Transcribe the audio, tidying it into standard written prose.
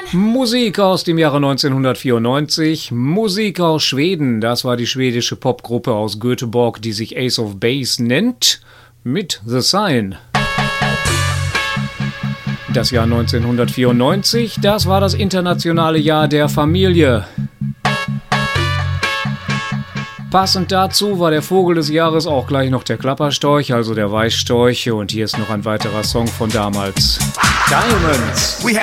Musik aus dem Jahre 1994, Musik aus Schweden, das war die schwedische Popgruppe aus Göteborg, die sich Ace of Base nennt, mit The Sign. Das Jahr 1994, das war das internationale Jahr der Familie. Passend dazu war der Vogel des Jahres auch gleich noch der Klapperstorch, also der Weißstorch. Und hier ist noch ein weiterer Song von damals. Diamonds.